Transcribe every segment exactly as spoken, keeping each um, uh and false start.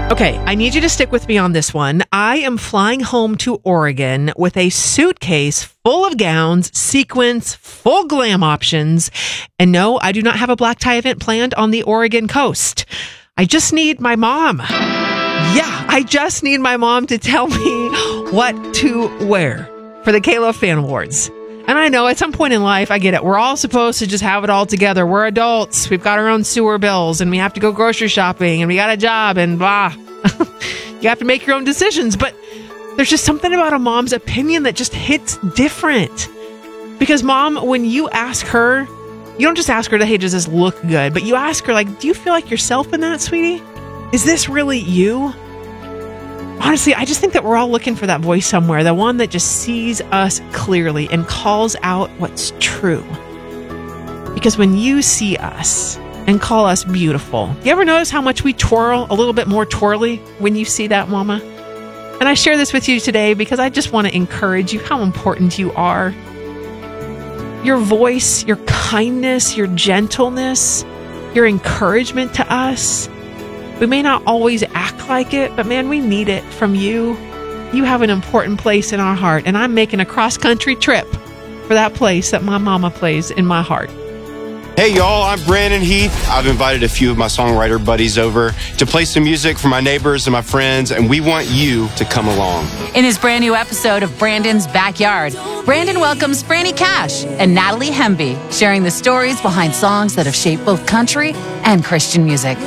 Okay, I need you to stick with me on this one. I am flying home to Oregon with a suitcase full of gowns, sequins, full glam options. And no, I do not have a black tie event planned on the Oregon coast. I just need my mom. Yeah, I just need my mom to tell me what to wear for the K-Love Fan Awards. And I know at some point in life, I get it. We're all supposed to just have it all together. We're adults. We've got our own sewer bills and we have to go grocery shopping and we got a job and blah. You have to make your own decisions. But there's just something about a mom's opinion that just hits different. Because mom, when you ask her, you don't just ask her to, hey, does this look good? But you ask her, like, do you feel like yourself in that, sweetie? Is this really you? Honestly, I just think that we're all looking for that voice somewhere, the one that just sees us clearly and calls out what's true. Because when you see us and call us beautiful, you ever notice how much we twirl a little bit more twirly when you see that, mama? And I share this with you today because I just want to encourage you how important you are. Your voice, your kindness, your gentleness, your encouragement to us. We may not always act like it, but man, we need it from you. You have an important place in our heart, and I'm making a cross-country trip for that place that my mama plays in my heart. Hey y'all, I'm Brandon Heath. I've invited a few of my songwriter buddies over to play some music for my neighbors and my friends, and we want you to come along. In his brand new episode of Brandon's Backyard, Brandon welcomes Franny Cash and Natalie Hemby, sharing the stories behind songs that have shaped both country and Christian music.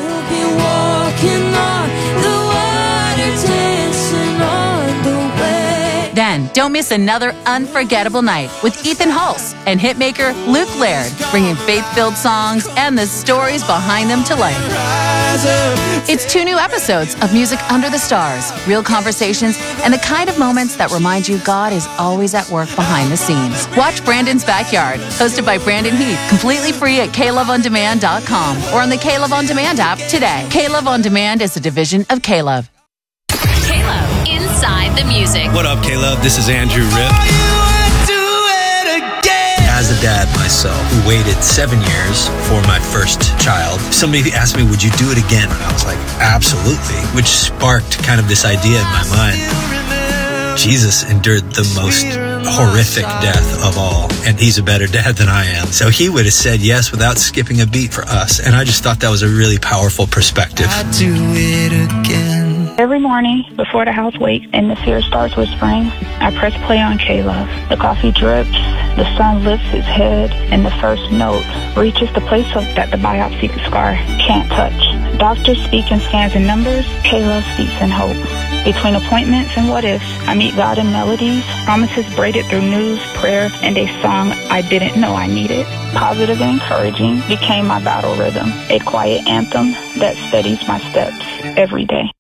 Then, don't miss another unforgettable night with Ethan Hulse and hitmaker Luke Laird, bringing faith-filled songs and the stories behind them to life. It's two new episodes of Music Under the Stars, real conversations, and the kind of moments that remind you God is always at work behind the scenes. Watch Brandon's Backyard, hosted by Brandon Heath, completely free at K Love On Demand dot com or on the K-Love On Demand app today. K-Love On Demand is a division of K-Love. K-Love, Inside the Music. What up, K-Love? This is Andrew Ripp. As a dad myself, who waited seven years for my first child, somebody asked me, would you do it again? And I was like, absolutely, which sparked kind of this idea in my mind. Jesus endured the most horrific death of all, and he's a better dad than I am. So he would have said yes without skipping a beat for us, and I just thought that was a really powerful perspective. I'd do it again. Every morning, before the house wakes and the fear starts whispering, I press play on K-Love. The coffee drips, the sun lifts its head, and the first note reaches the place that the biopsy scar can't touch. Doctors speak in scans and numbers, K-Love speaks in hope. Between appointments and what ifs, I meet God in melodies, promises braided through news, prayer, and a song I didn't know I needed. Positive and encouraging became my battle rhythm, a quiet anthem that steadies my steps every day.